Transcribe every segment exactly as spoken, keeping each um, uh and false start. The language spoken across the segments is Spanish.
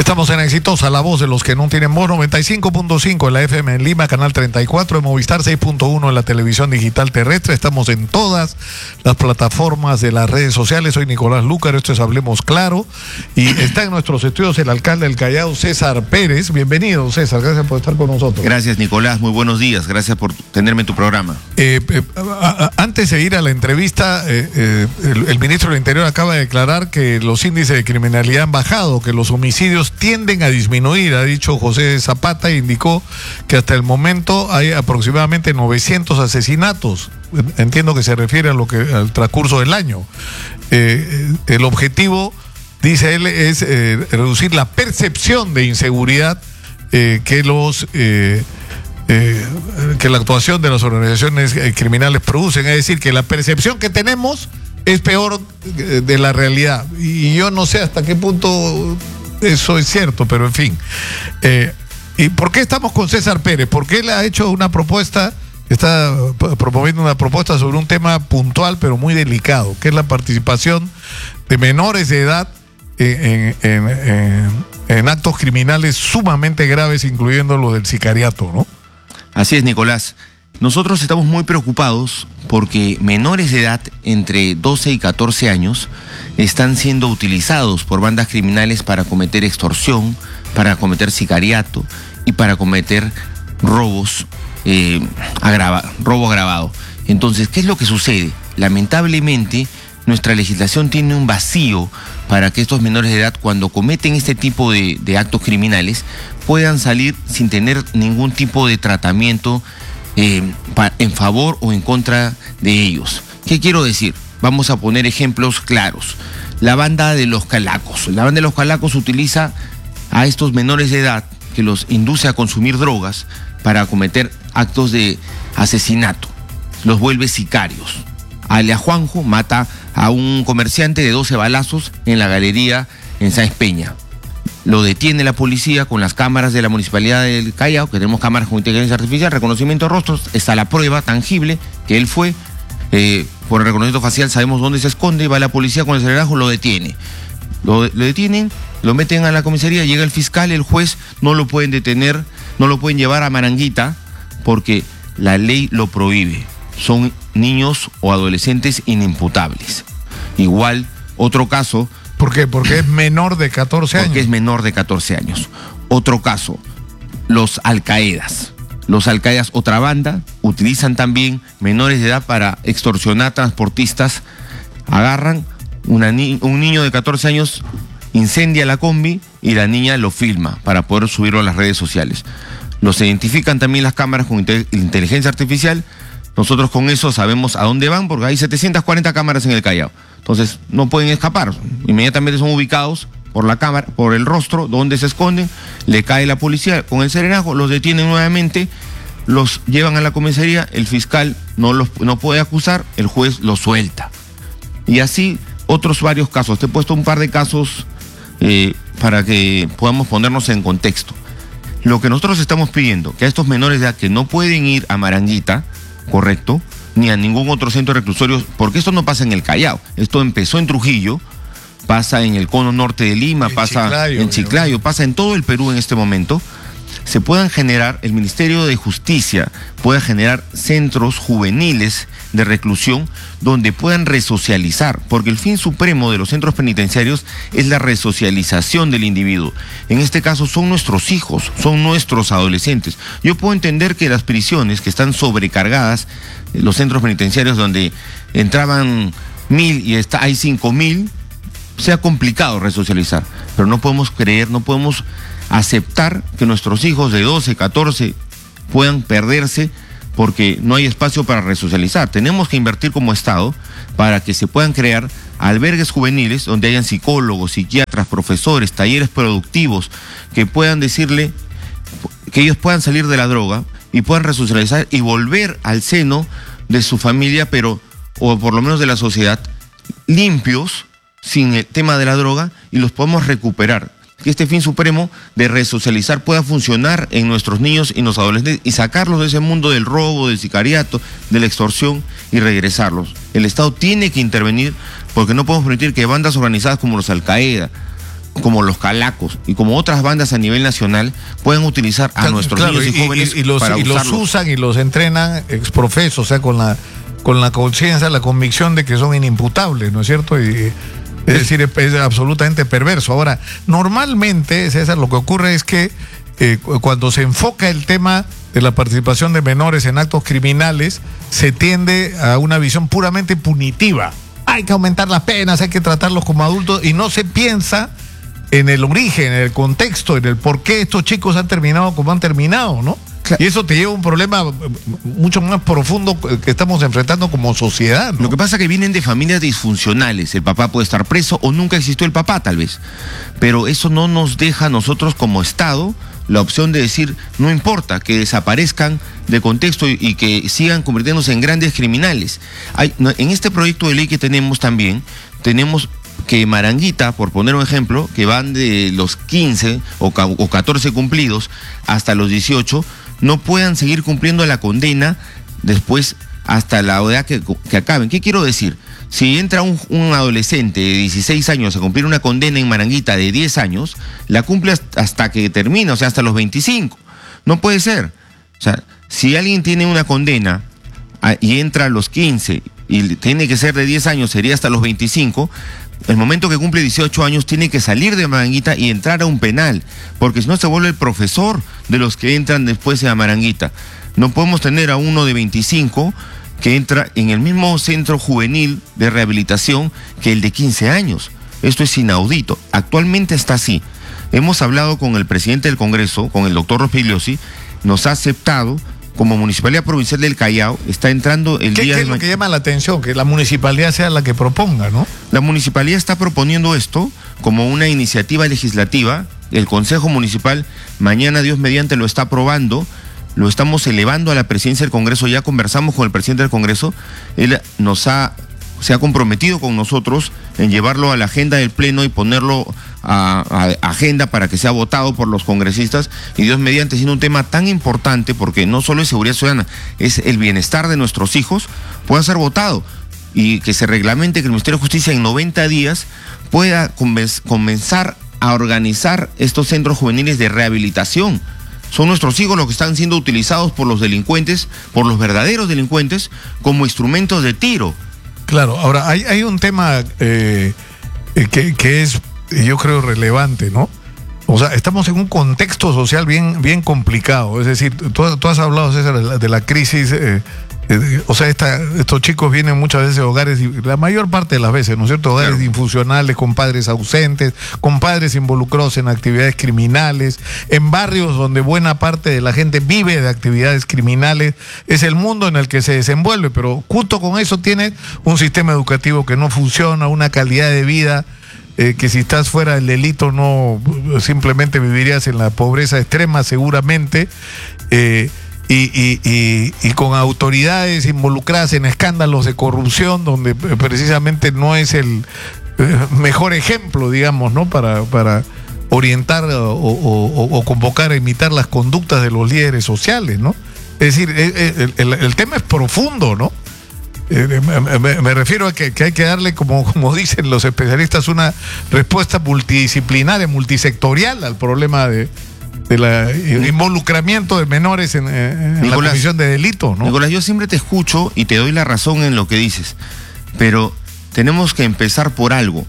Estamos en Exitosa, la voz de los que no tienen voz, noventa y cinco punto cinco en la F M en Lima, canal treinta y cuatro, en Movistar seis punto uno en la televisión digital terrestre. Estamos en todas las plataformas de las redes sociales. Soy Nicolás Lúcar, esto es Hablemos Claro, y está en nuestros estudios el alcalde del Callao, César Pérez. Bienvenido, César, gracias por estar con nosotros. Gracias, Nicolás, muy buenos días, gracias por tenerme en tu programa. Eh, eh, a, a, antes de ir a la entrevista, eh, eh, el, el ministro del Interior acaba de declarar que los índices de criminalidad han bajado, que los homicidios tienden a disminuir, ha dicho José Zapata, e indicó que hasta el momento hay aproximadamente novecientos asesinatos. Entiendo que se refiere a lo que al transcurso del año. Eh, el objetivo, dice él, es eh, reducir la percepción de inseguridad eh, que los eh, eh, que la actuación de las organizaciones eh, criminales producen, es decir, que la percepción que tenemos es peor de la realidad, y yo no sé hasta qué punto eso es cierto, pero en fin. Eh, ¿Y por qué estamos con César Pérez? Porque él ha hecho una propuesta, está promoviendo una propuesta sobre un tema puntual pero muy delicado, que es la participación de menores de edad en, en, en, en actos criminales sumamente graves, incluyendo lo del sicariato, ¿no? Así es, Nicolás. Nosotros estamos muy preocupados porque menores de edad entre doce y catorce años están siendo utilizados por bandas criminales para cometer extorsión, para cometer sicariato y para cometer robos, eh, agrava, robo agravado. Entonces, ¿qué es lo que sucede? Lamentablemente, nuestra legislación tiene un vacío para que estos menores de edad, cuando cometen este tipo de, de actos criminales, puedan salir sin tener ningún tipo de tratamiento Eh, pa, en favor o en contra de ellos. ¿Qué quiero decir? Vamos a poner ejemplos claros. La banda de los calacos. La banda de los calacos utiliza a estos menores de edad, que los induce a consumir drogas para cometer actos de asesinato. Los vuelve sicarios. Alia Juanjo mata a un comerciante de doce balazos en la galería en Sáenz Peña. Lo detiene la policía con las cámaras de la Municipalidad del Callao, que tenemos cámaras con inteligencia artificial, reconocimiento de rostros, está la prueba tangible que él fue, eh, por el reconocimiento facial sabemos dónde se esconde, va la policía con el acelerajo, lo detiene. Lo, lo detienen, lo meten a la comisaría, llega el fiscal, el juez, no lo pueden detener, no lo pueden llevar a Maranguita, porque la ley lo prohíbe. Son niños o adolescentes inimputables. Igual, otro caso... ¿Por qué? Porque es menor de catorce años. Porque es menor de catorce años. Otro caso, los alcaedas. Los alcaedas, otra banda, utilizan también menores de edad para extorsionar transportistas. Agarran una ni- un niño de catorce años, incendia la combi y la niña lo filma para poder subirlo a las redes sociales. Los identifican también las cámaras con inte- inteligencia artificial. Nosotros con eso sabemos a dónde van, porque hay setecientas cuarenta cámaras en el Callao. Entonces no pueden escapar, inmediatamente son ubicados por la cámara, por el rostro, donde se esconden, le cae la policía con el serenajo, los detienen nuevamente, los llevan a la comisaría, el fiscal no los no puede acusar, el juez los suelta. Y así otros varios casos. Te he puesto un par de casos eh, para que podamos ponernos en contexto. Lo que nosotros estamos pidiendo, que a estos menores de edad que no pueden ir a Maranguita, correcto, ni a ningún otro centro reclusorio, porque esto no pasa en el Callao, esto empezó en Trujillo, pasa en el cono norte de Lima, en pasa Chiclayo, en Chiclayo, ¿no? Pasa en todo el Perú en este momento. Se puedan generar, el Ministerio de Justicia pueda generar centros juveniles de reclusión donde puedan resocializar, porque el fin supremo de los centros penitenciarios es la resocialización del individuo. En este caso son nuestros hijos, son nuestros adolescentes. Yo puedo entender que las prisiones que están sobrecargadas, los centros penitenciarios donde entraban mil y está, hay cinco mil, sea complicado resocializar, pero no podemos creer, no podemos aceptar que nuestros hijos de doce, catorce puedan perderse porque no hay espacio para resocializar. Tenemos que invertir como Estado para que se puedan crear albergues juveniles donde hayan psicólogos, psiquiatras, profesores, talleres productivos que puedan decirle, que ellos puedan salir de la droga y puedan resocializar y volver al seno de su familia, pero, o por lo menos de la sociedad, limpios, sin el tema de la droga, y los podemos recuperar. Que este fin supremo de resocializar pueda funcionar en nuestros niños y los adolescentes y sacarlos de ese mundo del robo, del sicariato, de la extorsión y regresarlos. El Estado tiene que intervenir porque no podemos permitir que bandas organizadas como los Al Qaeda, como los Calacos y como otras bandas a nivel nacional pueden utilizar a claro, nuestros claro, niños y, y jóvenes y, y los, para y los usan y los entrenan exprofeso, o sea, con la con la conciencia, la convicción de que son inimputables, ¿no es cierto? Y, es decir, es, es absolutamente perverso. Ahora, normalmente, César, lo que ocurre es que eh, cuando se enfoca el tema de la participación de menores en actos criminales, se tiende a una visión puramente punitiva. Hay que aumentar las penas, hay que tratarlos como adultos, y no se piensa en el origen, en el contexto, en el por qué estos chicos han terminado como han terminado, ¿no? Claro. Y eso te lleva a un problema mucho más profundo que estamos enfrentando como sociedad, ¿no? Lo que pasa es que vienen de familias disfuncionales. El papá puede estar preso o nunca existió el papá, tal vez. Pero eso no nos deja a nosotros como Estado la opción de decir, no importa, que desaparezcan de contexto y, y que sigan convirtiéndose en grandes criminales. Hay, no, en este proyecto de ley que tenemos también, tenemos que Maranguita, por poner un ejemplo, que van de los quince o, o catorce cumplidos hasta los dieciocho, no puedan seguir cumpliendo la condena después hasta la edad que, que acaben. ¿Qué quiero decir? Si entra un, un adolescente de dieciséis años a cumplir una condena en Maranguita de diez años, la cumple hasta que termina, o sea, hasta los veinticinco. No puede ser. O sea, si alguien tiene una condena a, y entra a los quince y tiene que ser de diez años, sería hasta los veinticinco, el momento que cumple dieciocho años tiene que salir de Maranguita y entrar a un penal, porque si no se vuelve el profesor de los que entran después a Maranguita. No podemos tener a uno de veinticinco que entra en el mismo centro juvenil de rehabilitación que el de quince años. Esto es inaudito. Actualmente está así. Hemos hablado con el presidente del Congreso, con el doctor Rospigliosi, nos ha aceptado. Como Municipalidad Provincial del Callao, está entrando el ¿Qué, día ¿Qué es de lo que llama la atención? Que la municipalidad sea la que proponga, ¿no? La municipalidad está proponiendo esto como una iniciativa legislativa. El Consejo Municipal, mañana Dios mediante, lo está aprobando. Lo estamos elevando a la presidencia del Congreso. Ya conversamos con el presidente del Congreso. Él nos ha, se ha comprometido con nosotros en llevarlo a la agenda del Pleno y ponerlo a, a agenda para que sea votado por los congresistas, y Dios mediante, siendo un tema tan importante, porque no solo es seguridad ciudadana, es el bienestar de nuestros hijos, pueda ser votado y que se reglamente que el Ministerio de Justicia en noventa días pueda comenzar a organizar estos centros juveniles de rehabilitación. Son nuestros hijos los que están siendo utilizados por los delincuentes, por los verdaderos delincuentes, como instrumentos de tiro. Claro, ahora hay, hay un tema eh, que, que es, yo creo, relevante, ¿no? O sea, estamos en un contexto social bien, bien complicado. Es decir, tú, tú has hablado, César, de la, de la crisis. Eh, eh, o sea, esta, estos chicos vienen muchas veces de hogares, la mayor parte de las veces, ¿no es cierto? Hogares claro. disfuncionales, con padres ausentes, con padres involucrados en actividades criminales, en barrios donde buena parte de la gente vive de actividades criminales. Es el mundo en el que se desenvuelve, pero junto con eso tiene un sistema educativo que no funciona, una calidad de vida Eh, que si estás fuera del delito no simplemente vivirías en la pobreza extrema seguramente, eh, y, y, y, y con autoridades involucradas en escándalos de corrupción donde precisamente no es el eh, mejor ejemplo, digamos, ¿no? para, para orientar o, o, o convocar a imitar las conductas de los líderes sociales, ¿no? Es decir, el, el, el tema es profundo, ¿no? Eh, me, me, me refiero a que, que hay que darle, como, como dicen los especialistas, una respuesta multidisciplinaria, multisectorial al problema de, de la involucramiento de menores en, en Nicolás, la comisión de delito, ¿no? Nicolás, yo siempre te escucho y te doy la razón en lo que dices, pero tenemos que empezar por algo.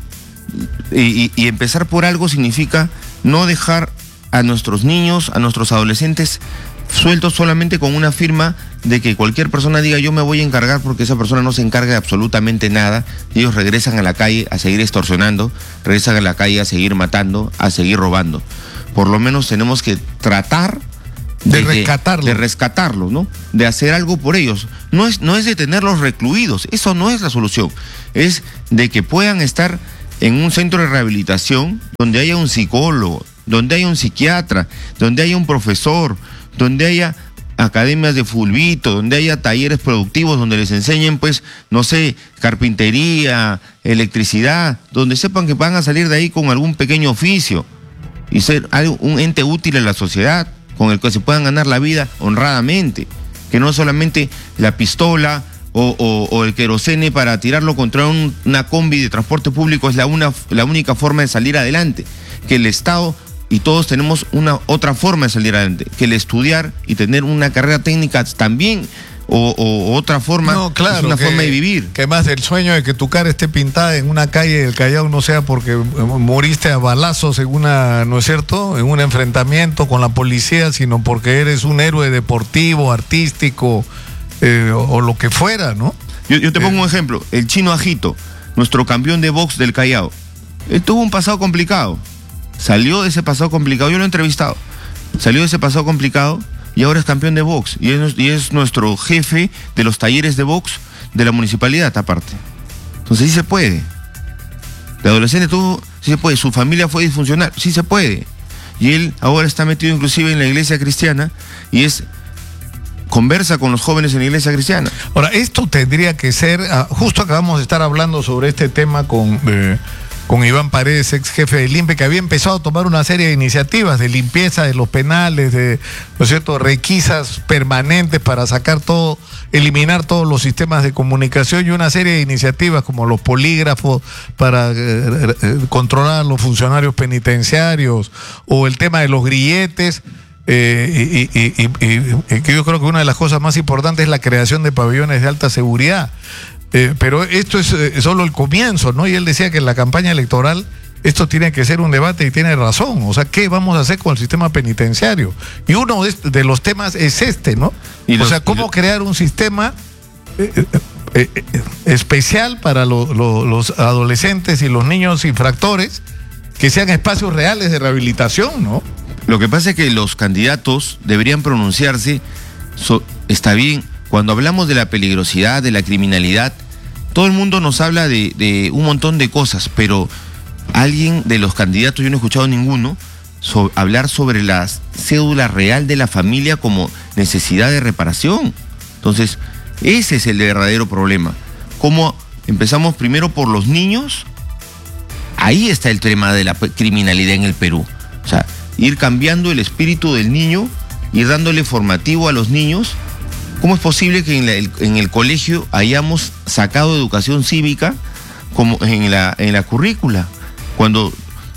Y, y, y empezar por algo significa no dejar a nuestros niños, a nuestros adolescentes sueltos solamente con una firma de que cualquier persona diga yo me voy a encargar, porque esa persona no se encarga de absolutamente nada. Ellos regresan a la calle a seguir extorsionando, regresan a la calle a seguir matando, a seguir robando. Por lo menos tenemos que tratar de, de rescatarlos, de rescatarlos, ¿no? De hacer algo por ellos. No es, no es de tenerlos recluidos, eso no es la solución. Es de que puedan estar en un centro de rehabilitación donde haya un psicólogo, donde haya un psiquiatra, donde haya un profesor, donde haya academias de fulbito, donde haya talleres productivos, donde les enseñen, pues, no sé, carpintería, electricidad, donde sepan que van a salir de ahí con algún pequeño oficio y ser algo, un ente útil a la sociedad, con el que se puedan ganar la vida honradamente, que no solamente la pistola o, o, o el querosene para tirarlo contra un, una combi de transporte público es la, una, la única forma de salir adelante. Que el Estado y todos tenemos una otra forma de salir adelante. Que el estudiar y tener una carrera técnica también, o, o otra forma, no, claro, es una que, forma de vivir. Que más el sueño de que tu cara esté pintada en una calle del Callao no sea porque moriste a balazos en una, ¿no es cierto?, en un enfrentamiento con la policía, sino porque eres un héroe deportivo, artístico, eh, o, o lo que fuera, ¿no? Yo, yo te pongo eh. un ejemplo. El Chino Ajito, nuestro campeón de box del Callao, él tuvo un pasado complicado. Salió de ese pasado complicado, yo lo he entrevistado. Salió de ese pasado complicado y ahora es campeón de box. Y es, y es nuestro jefe de los talleres de box de la municipalidad, aparte. Entonces sí se puede. De adolescente tuvo, sí se puede. Su familia fue disfuncional, sí se puede. Y él ahora está metido inclusive en la iglesia cristiana y es... conversa con los jóvenes en la iglesia cristiana. Ahora, esto tendría que ser, uh, justo acabamos de estar hablando sobre este tema con, eh, con Iván Paredes, ex jefe del I N P E, que había empezado a tomar una serie de iniciativas de limpieza de los penales, de, ¿no es cierto?, requisas permanentes para sacar todo, eliminar todos los sistemas de comunicación y una serie de iniciativas como los polígrafos para eh, eh, controlar los funcionarios penitenciarios o el tema de los grilletes. Eh, y, y, y, y, y que yo creo que una de las cosas más importantes es la creación de pabellones de alta seguridad. Eh, pero esto es eh, solo el comienzo, ¿no? Y él decía que en la campaña electoral esto tiene que ser un debate y tiene razón. O sea, ¿qué vamos a hacer con el sistema penitenciario? Y uno de, de los temas es este, ¿no? Y los, o sea, ¿cómo los... crear un sistema eh, eh, eh, especial para lo, lo, los adolescentes y los niños infractores que sean espacios reales de rehabilitación, ¿no? Lo que pasa es que los candidatos deberían pronunciarse, so, está bien, cuando hablamos de la peligrosidad, de la criminalidad, todo el mundo nos habla de, de un montón de cosas, pero alguien de los candidatos, yo no he escuchado ninguno, so, hablar sobre la cédula real de la familia como necesidad de reparación. Entonces, ese es el verdadero problema. ¿Cómo empezamos primero por los niños? Ahí está el tema de la criminalidad en el Perú. O sea, ir cambiando el espíritu del niño, ir dándole formativo a los niños. ¿Cómo es posible que en, la, el, en el colegio hayamos sacado educación cívica como en la, en la currícula? Cuando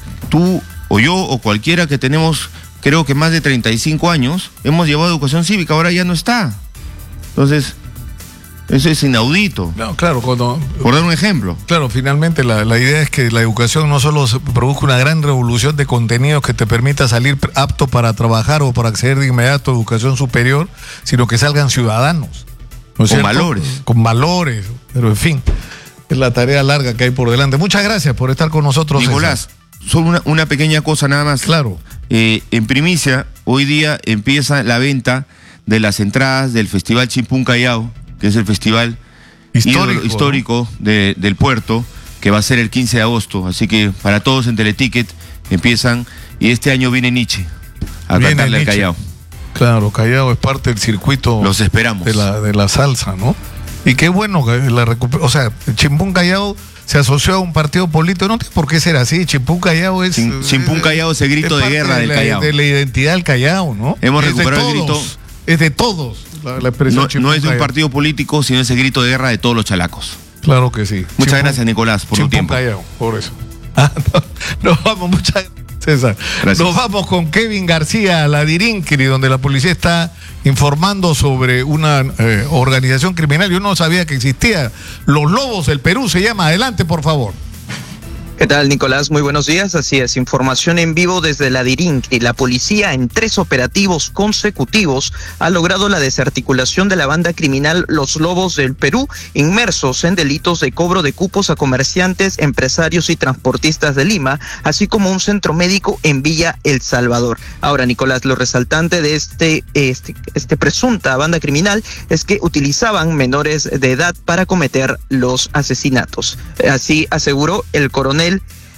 tú o yo o cualquiera que tenemos, creo que más de treinta y cinco años, hemos llevado educación cívica, ahora ya no está. Entonces, eso es inaudito. No, claro, cuando, por dar un ejemplo. Claro, finalmente la, la idea es que la educación no solo produzca una gran revolución de contenidos que te permita salir apto para trabajar o para acceder de inmediato a educación superior, sino que salgan ciudadanos, ¿no es Con cierto? valores. Con valores, pero en fin, es la tarea larga que hay por delante. Muchas gracias por estar con nosotros, Nicolás, solo una, una pequeña cosa nada más. Claro. Eh, en primicia, hoy día empieza la venta de las entradas del Festival Chimpún Callao, que es el festival histórico, histórico ¿no? de, del puerto, que va a ser el quince de agosto. Así que para todos en Teleticket empiezan, y este año viene Nietzsche a viene cantarle al Nietzsche. Callao. Claro, Callao es parte del circuito. Los esperamos. De la, de la salsa, ¿no? Y qué bueno que la recuperación. O sea, Chimpún Callao se asoció a un partido político, no tiene por qué ser así. Chimpún Callao es. Chimpún Callao es el grito es de guerra de del la, Callao. De la identidad del Callao, ¿no? Hemos es recuperado de el grito. Es de todos. La, la expresión no, no es de un Callao. partido político, sino es el grito de guerra de todos los chalacos. Claro que sí. Muchas Chimpún, gracias, Nicolás, por Chimpún tu tiempo. Callao, por eso. Ah, no, nos vamos, muchas gracias, César. Gracias. Nos vamos con Kevin García, la Dirinkiri, donde la policía está informando sobre una eh, organización criminal. Yo no sabía que existía. Los Lobos del Perú se llama. Adelante, por favor. ¿Qué tal, Nicolás? Muy buenos días. Así es, información en vivo desde la Dirinkiri. La policía en tres operativos consecutivos ha logrado la desarticulación de la banda criminal Los Lobos del Perú, inmersos en delitos de cobro de cupos a comerciantes, empresarios y transportistas de Lima, así como un centro médico en Villa El Salvador. Ahora, Nicolás, lo resaltante de este, este, este presunta banda criminal es que utilizaban menores de edad para cometer los asesinatos. Así aseguró el coronel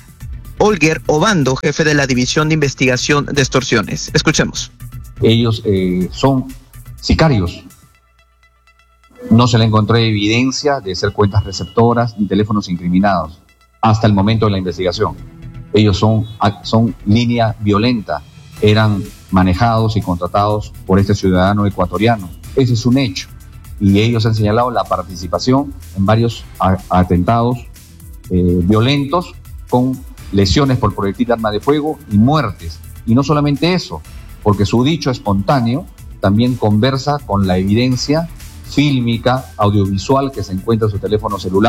Olger Obando, jefe de la División de Investigación de Extorsiones. Escuchemos. Ellos eh, son sicarios. No se le encontró evidencia de ser cuentas receptoras ni teléfonos incriminados hasta el momento de la investigación. Ellos son, son línea violenta. Eran manejados y contratados por este ciudadano ecuatoriano. Ese es un hecho. y ellos han señalado la participación en varios a- atentados eh, violentos con lesiones por proyectil de arma de fuego y muertes. Y no solamente eso, porque su dicho espontáneo también conversa con la evidencia fílmica, audiovisual que se encuentra en su teléfono celular.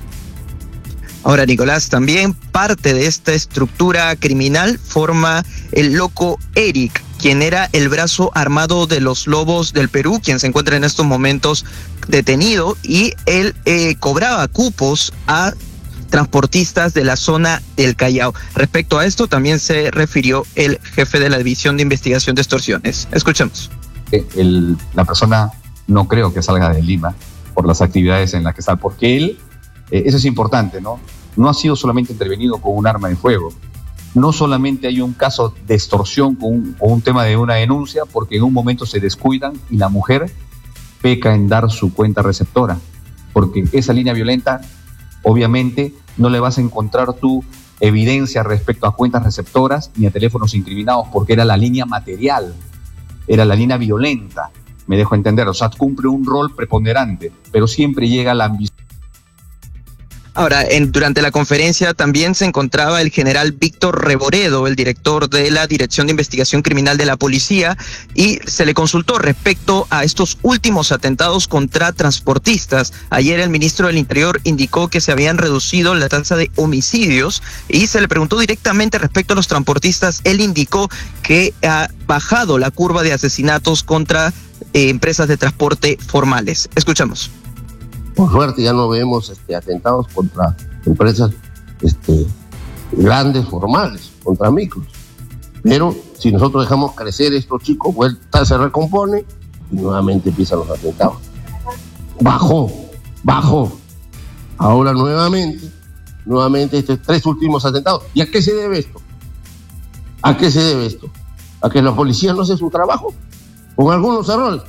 Ahora, Nicolás, también parte de esta estructura criminal forma el loco Eric, quien era el brazo armado de los Lobos del Perú, quien se encuentra en estos momentos detenido, y él eh, cobraba cupos a transportistas de la zona del Callao. Respecto a esto, también se refirió el jefe de la División de Investigación de Extorsiones. Escuchemos. El, la persona no creo que salga de Lima por las actividades en las que está, porque él, eh, eso es importante, ¿no? No ha sido solamente intervenido con un arma de fuego. No solamente hay un caso de extorsión con un, con un tema de una denuncia, porque en un momento se descuidan y la mujer peca en dar su cuenta receptora, porque esa línea violenta, obviamente, no le vas a encontrar tú evidencia respecto a cuentas receptoras ni a teléfonos incriminados, porque era la línea material, era la línea violenta, me dejo entender. O sea, cumple un rol preponderante, pero siempre llega la ambición. Ahora, en, durante la conferencia también se encontraba el general Víctor Reboredo, el director de la Dirección de Investigación Criminal de la Policía, y se le consultó respecto a estos últimos atentados contra transportistas. Ayer el ministro del Interior indicó que se habían reducido la tasa de homicidios y se le preguntó directamente respecto a los transportistas. Él indicó que ha bajado la curva de asesinatos contra eh, empresas de transporte formales. Escuchamos. Por suerte ya no vemos este, atentados contra empresas este, grandes, formales, contra micros. Pero si nosotros dejamos crecer estos chicos, vuelta se recompone y nuevamente empiezan los atentados. Bajó, bajó. Ahora nuevamente, nuevamente estos tres últimos atentados. ¿Y a qué se debe esto? ¿A qué se debe esto? ¿A que la policía no hace su trabajo? Con algunos errores.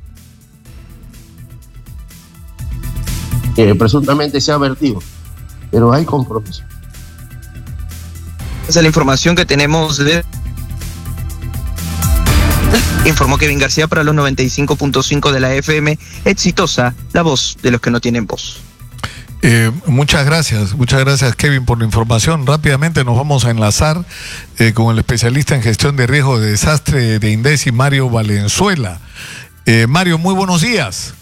Que presuntamente se ha vertido, pero hay compromiso. Esa es la información que tenemos de... Informó Kevin García para los noventa y cinco punto cinco de la F M, exitosa, la voz de los que no tienen voz. Eh, muchas gracias, muchas gracias Kevin por la información. Rápidamente nos vamos a enlazar eh, con el especialista en gestión de riesgo de desastre de INDECI, Mario Valenzuela. Eh, Mario, muy buenos días.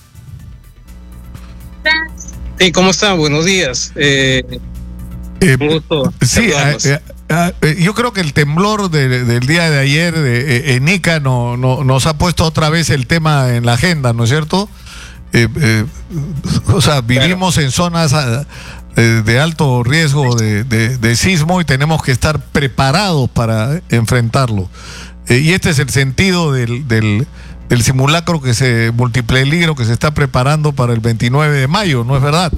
Sí, ¿cómo están? Buenos días. Eh, Eh, un gusto. sí, eh, eh, eh, yo creo que el temblor de, del día de ayer eh, en Ica no, no, nos ha puesto otra vez el tema en la agenda, ¿no es cierto? Eh, eh, o sea, vivimos claro. en zonas eh, de alto riesgo de, de, de sismo y tenemos que estar preparados para enfrentarlo. Eh, y este es el sentido del... del el simulacro que se multipeligro que se está preparando para el veintinueve de mayo, ¿no es verdad?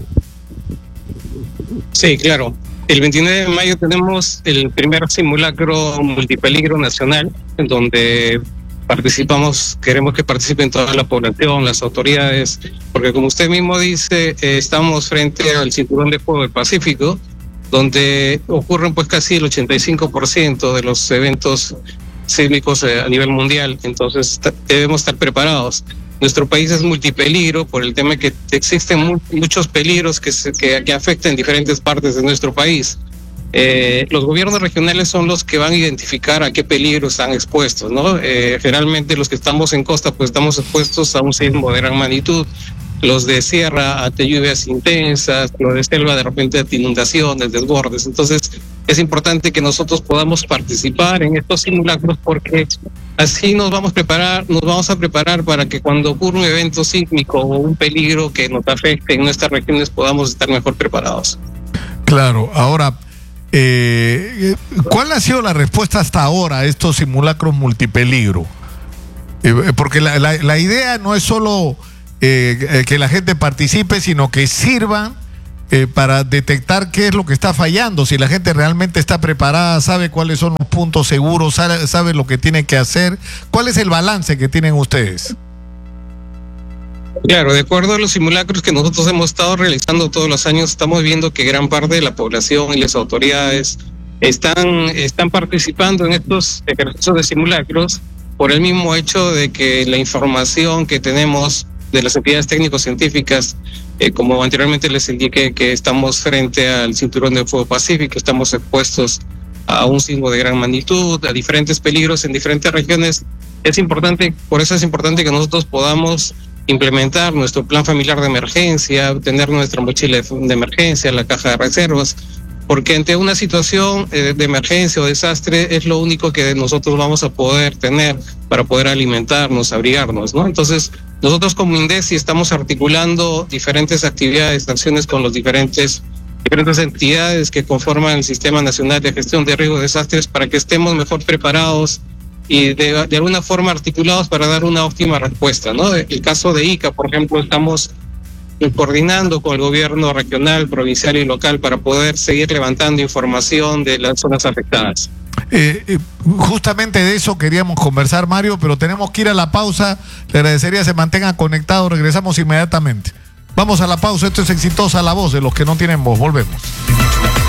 Sí, claro. El veintinueve de mayo tenemos el primer simulacro multipeligro nacional, en donde participamos, queremos que participen toda la población, las autoridades, porque como usted mismo dice, eh, estamos frente al cinturón de fuego del Pacífico, donde ocurren pues casi el ochenta y cinco por ciento de los eventos sísmicos a nivel mundial, entonces debemos estar preparados. Nuestro país es multipeligro por el tema que existen mu muchos peligros que, se, que, que afectan diferentes partes de nuestro país. Eh, los gobiernos regionales son los que van a identificar a qué peligros están expuestos, ¿no? Eh, generalmente los que estamos en costa pues estamos expuestos a un sismo de gran magnitud, los de sierra a lluvias intensas, los de selva de repente a inundaciones, desbordes. Entonces es importante que nosotros podamos participar en estos simulacros porque así nos vamos a preparar, nos vamos a preparar para que cuando ocurra un evento sísmico o un peligro que nos afecte en nuestras regiones podamos estar mejor preparados. Claro, ahora, eh, ¿cuál ha sido la respuesta hasta ahora a estos simulacros multipeligro? Eh, porque la, la, la idea no es solo eh, que la gente participe, sino que sirvan eh, para detectar qué es lo que está fallando, si la gente realmente está preparada, sabe cuáles son los puntos seguros, sabe, sabe lo que tiene que hacer. ¿Cuál es el balance que tienen ustedes? Claro, de acuerdo a los simulacros que nosotros hemos estado realizando todos los años, estamos viendo que gran parte de la población y las autoridades están, están participando en estos ejercicios de simulacros por el mismo hecho de que la información que tenemos de las entidades técnico-científicas, eh, como anteriormente les indiqué, que estamos frente al cinturón de fuego pacífico, estamos expuestos a un sismo de gran magnitud, a diferentes peligros en diferentes regiones. Es importante, por eso es importante que nosotros podamos implementar nuestro plan familiar de emergencia, tener nuestra mochila de emergencia, la caja de reservas, porque ante una situación eh, de emergencia o desastre es lo único que nosotros vamos a poder tener para poder alimentarnos, abrigarnos, ¿no? Entonces, nosotros como INDECI estamos articulando diferentes actividades, acciones con los diferentes diferentes entidades que conforman el Sistema Nacional de Gestión de Riesgos y Desastres para que estemos mejor preparados y de, de alguna forma articulados para dar una óptima respuesta, ¿no? El caso de Ica, por ejemplo, estamos coordinando con el gobierno regional, provincial y local para poder seguir levantando información de las zonas afectadas. Eh, eh, justamente de eso queríamos conversar, Mario, pero tenemos que ir a la pausa. Le agradecería se mantengan conectados, regresamos inmediatamente. Vamos a la pausa, esto es Exitosa, la voz de los que no tienen voz. Volvemos.